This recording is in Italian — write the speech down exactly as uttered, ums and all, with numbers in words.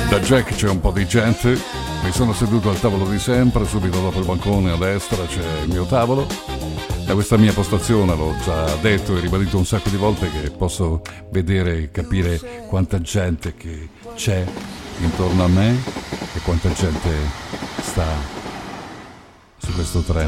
Da Jack c'è un po' di gente, mi sono seduto al tavolo di sempre, subito dopo il bancone a destra c'è il mio tavolo. Da questa mia postazione, l'ho già detto e ribadito un sacco di volte, che posso vedere e capire quanta gente che c'è intorno a me e quanta gente sta su questo treno.